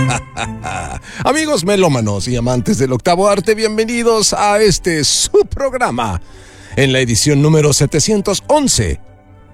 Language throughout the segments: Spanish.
Amigos melómanos y amantes del octavo arte, bienvenidos a este su programa en la edición número 711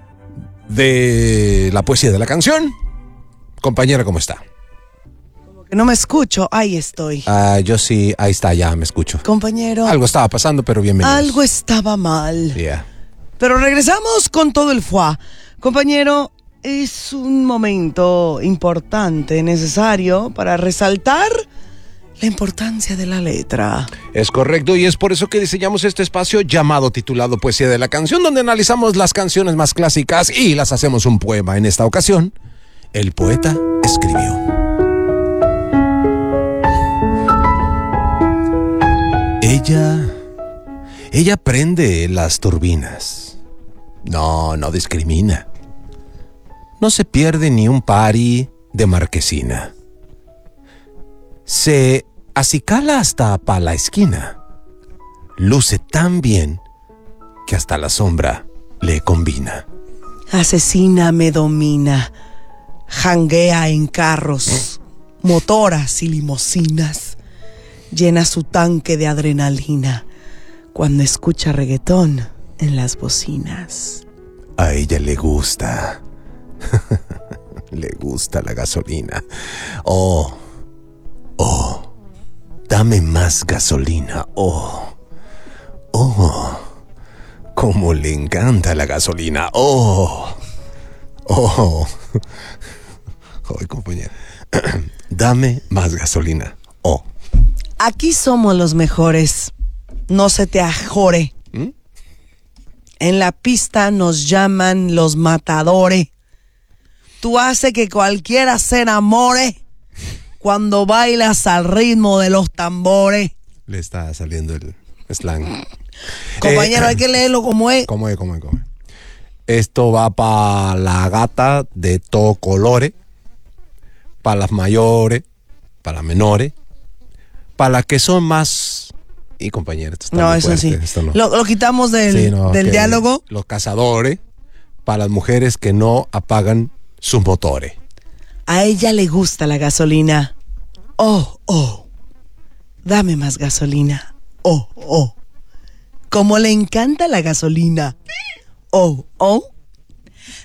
de La Poesía de la Canción. Compañera, ¿cómo está? Como que no me escucho, ahí estoy. Yo sí, ahí está, ya me escucho. Compañero. Algo estaba pasando, pero bienvenidos. Algo estaba mal. Yeah. Pero regresamos con todo el foie. Compañero, es un momento importante, necesario para resaltar la importancia de la letra. Es correcto, y es por eso que diseñamos este espacio llamado, titulado Poesía de la Canción, donde analizamos las canciones más clásicas y las hacemos un poema. En esta ocasión, el poeta escribió: Ella prende las turbinas. No discrimina. No se pierde ni un pari de marquesina. Se acicala hasta pa' la esquina. Luce tan bien que hasta la sombra le combina. Asesina me domina. Janguea en carros, motoras y limosinas. Llena su tanque de adrenalina cuando escucha reggaetón en las bocinas. A ella le gusta. Le gusta la gasolina. Oh, dame más gasolina. Oh, cómo le encanta la gasolina. Joder, compañera. Dame más gasolina. Oh. Aquí somos los mejores. No se te ajore. En la pista nos llaman los matadores. Tú haces que cualquiera se enamore cuando bailas al ritmo de los tambores. Le está saliendo el slang. Compañero, hay que leerlo como es. ¿Cómo es? Esto va para la gata de todo colores, para las mayores, para las menores, para las que son más... Y compañero, esto está muy fuerte, sí. Esto no. Lo quitamos del diálogo. Los cazadores, para las mujeres que no apagan sus motores. A ella le gusta la gasolina. Oh, dame más gasolina. Oh, como le encanta la gasolina. Oh,